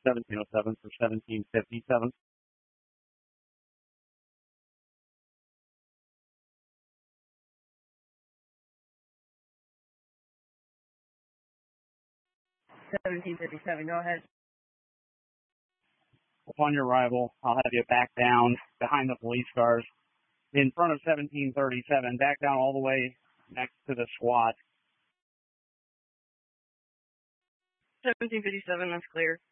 1707 for 1757. Go ahead. Upon your arrival, I'll have you back down behind the police cars in front of 1737, back down all the way next to the SWAT. 1757, that's clear.